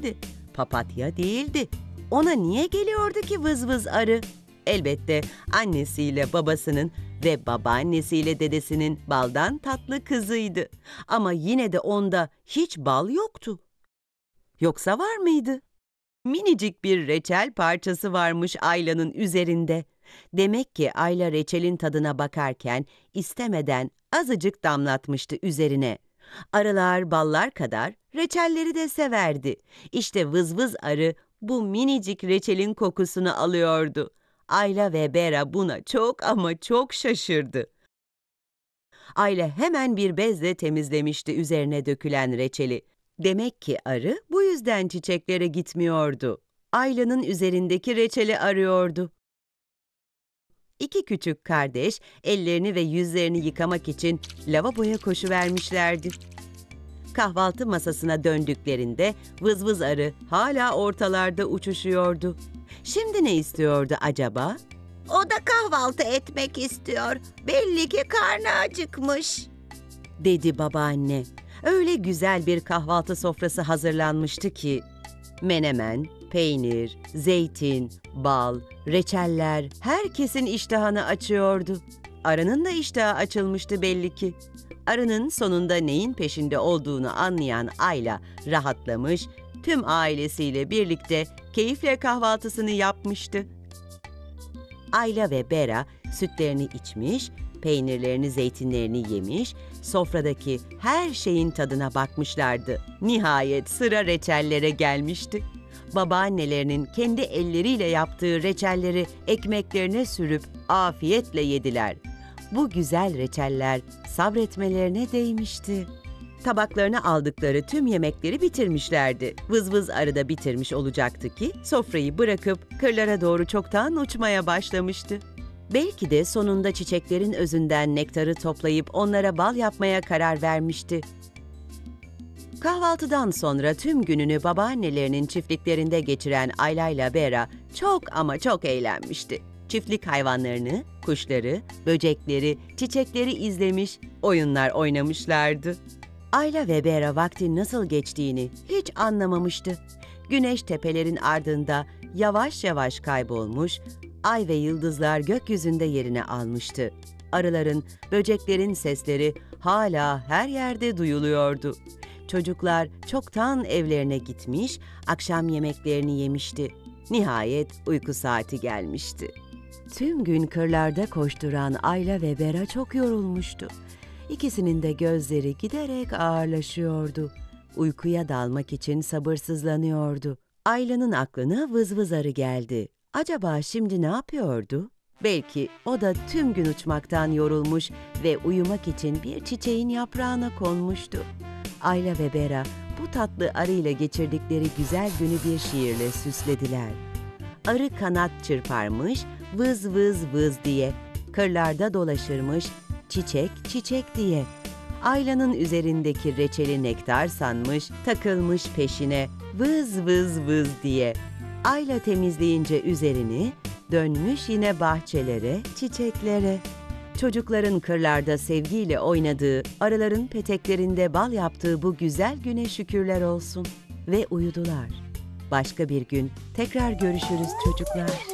değildi. Papatya değildi. Ona niye geliyordu ki vız vız arı? Elbette annesiyle babasının ve babaannesiyle dedesinin baldan tatlı kızıydı. Ama yine de onda hiç bal yoktu. Yoksa var mıydı? Minicik bir reçel parçası varmış Ayla'nın üzerinde. Demek ki Ayla reçelin tadına bakarken istemeden azıcık damlatmıştı üzerine. Arılar ballar kadar reçelleri de severdi. İşte vız vız arı bu minicik reçelin kokusunu alıyordu. Ayla ve Bera buna çok ama çok şaşırdı. Ayla hemen bir bezle temizlemişti üzerine dökülen reçeli. Demek ki arı bu yüzden çiçeklere gitmiyordu. Ayla'nın üzerindeki reçeli arıyordu. İki küçük kardeş ellerini ve yüzlerini yıkamak için lavaboya koşuvermişlerdi. Kahvaltı masasına döndüklerinde vız vız arı hala ortalarda uçuşuyordu. Şimdi ne istiyordu acaba? O da kahvaltı etmek istiyor. Belli ki karnı acıkmış. Dedi babaanne. Öyle güzel bir kahvaltı sofrası hazırlanmıştı ki menemen, peynir, zeytin, bal, reçeller herkesin iştahını açıyordu. Arının da iştahı açılmıştı belli ki. Arının sonunda neyin peşinde olduğunu anlayan Ayla rahatlamış, tüm ailesiyle birlikte keyifle kahvaltısını yapmıştı. Ayla ve Bera sütlerini içmiş, peynirlerini, zeytinlerini yemiş, sofradaki her şeyin tadına bakmışlardı. Nihayet sıra reçellere gelmişti. Babaannelerinin kendi elleriyle yaptığı reçelleri ekmeklerine sürüp afiyetle yediler. Bu güzel reçeller sabretmelerine değmişti. Tabaklarına aldıkları tüm yemekleri bitirmişlerdi. Vız vız arı da bitirmiş olacaktı ki sofrayı bırakıp kırlara doğru çoktan uçmaya başlamıştı. Belki de sonunda çiçeklerin özünden nektarı toplayıp onlara bal yapmaya karar vermişti. Kahvaltıdan sonra tüm gününü babaannelerinin çiftliklerinde geçiren Ayla ile Bera çok ama çok eğlenmişti. Çiftlik hayvanlarını, kuşları, böcekleri, çiçekleri izlemiş, oyunlar oynamışlardı. Ayla ve Bera vaktin nasıl geçtiğini hiç anlamamıştı. Güneş tepelerin ardında yavaş yavaş kaybolmuş, ay ve yıldızlar gökyüzünde yerini almıştı. Arıların, böceklerin sesleri hala her yerde duyuluyordu. Çocuklar çoktan evlerine gitmiş, akşam yemeklerini yemişti. Nihayet uyku saati gelmişti. Tüm gün kırlarda koşturan Ayla ve Bera çok yorulmuştu. İkisinin de gözleri giderek ağırlaşıyordu. Uykuya dalmak için sabırsızlanıyordu. Ayla'nın aklına vız vız arı geldi. Acaba şimdi ne yapıyordu? Belki o da tüm gün uçmaktan yorulmuş ve uyumak için bir çiçeğin yaprağına konmuştu. Ayla ve Bera bu tatlı arıyla geçirdikleri güzel günü bir şiirle süslediler. Arı kanat çırparmış, vız vız vız diye, kırlarda dolaşırmış, çiçek çiçek diye. Ayla'nın üzerindeki reçeli nektar sanmış, takılmış peşine, vız vız vız diye. Ayla temizleyince üzerini, dönmüş yine bahçelere, çiçeklere. Çocukların kırlarda sevgiyle oynadığı, arıların peteklerinde bal yaptığı bu güzel güne şükürler olsun. Ve uyudular. Başka bir gün tekrar görüşürüz çocuklar.